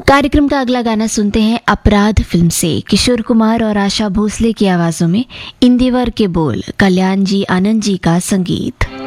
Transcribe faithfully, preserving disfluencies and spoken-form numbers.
कार्यक्रम का अगला गाना सुनते हैं अपराध फिल्म से। किशोर कुमार और आशा भोसले की आवाजों में इंदिवर के बोल, कल्याण जी आनंद जी का संगीत।